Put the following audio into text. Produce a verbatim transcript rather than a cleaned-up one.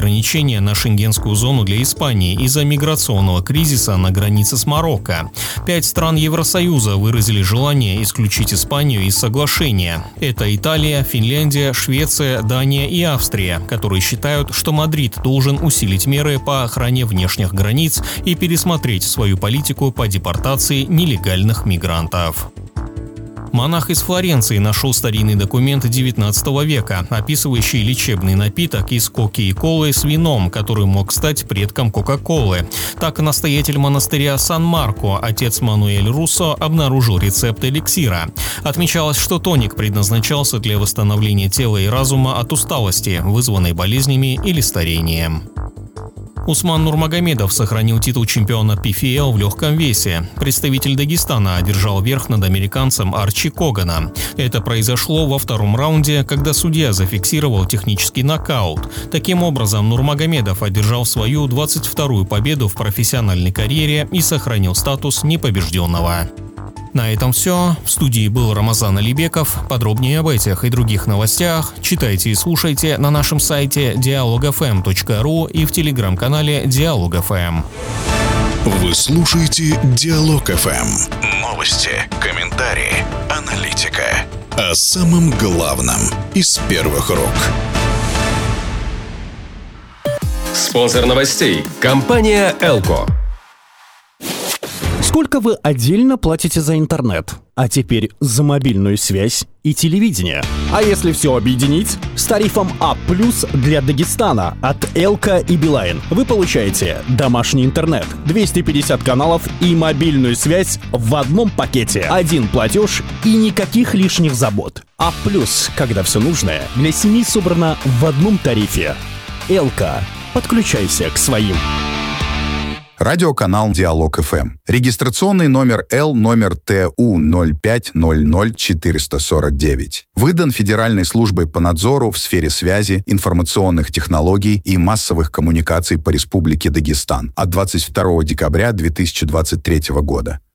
ограничения на шенгенскую зону для Испании из-за миграционного кризиса на границе с Марокко. Пять стран Евросоюза выразили желание исключить Испанию из соглашения. Это Италия, Финляндия, Швеция, Дания и Австрия, которые считают, что Мадрид должен усилить меры по охране внешних границ и пересмотреть свою политику по депортации нелегальных мигрантов. Монах из Флоренции нашел старинный документ девятнадцатого века, описывающий лечебный напиток из коки и колы с вином, который мог стать предком Кока-Колы. Так настоятель монастыря Сан-Марко, отец Мануэль Руссо, обнаружил рецепт эликсира. Отмечалось, что тоник предназначался для восстановления тела и разума от усталости, вызванной болезнями или старением. Усман Нурмагомедов сохранил титул чемпиона пи эф эл в легком весе. Представитель Дагестана одержал верх над американцем Арчи Когана. Это произошло во втором раунде, когда судья зафиксировал технический нокаут. Таким образом, Нурмагомедов одержал свою двадцать вторую победу в профессиональной карьере и сохранил статус непобежденного. На этом все. В студии был Рамазан Алибеков. Подробнее об этих и других новостях читайте и слушайте на нашем сайте диалог эф эм точка ру и в телеграм-канале Диалог эф эм. Вы слушаете Диалог эф эм. Новости, комментарии, аналитика. О самом главном из первых рук. Спонсор новостей – компания «Элко». Сколько вы отдельно платите за интернет? А теперь за мобильную связь и телевидение. А если все объединить? С тарифом А плюс для Дагестана от Элко и Билайн вы получаете домашний интернет, двести пятьдесят каналов и мобильную связь в одном пакете. Один платеж и никаких лишних забот. А плюс, когда все нужное для семьи собрано в одном тарифе. Элко. Подключайся к своим. Радиоканал Диалог эф эм. Регистрационный номер Л номер Т У ноль пять ноль ноль четыре сорок девять. Выдан Федеральной службой по надзору в сфере связи, информационных технологий и массовых коммуникаций по Республике Дагестан от двадцать второго декабря две тысячи двадцать третьего года.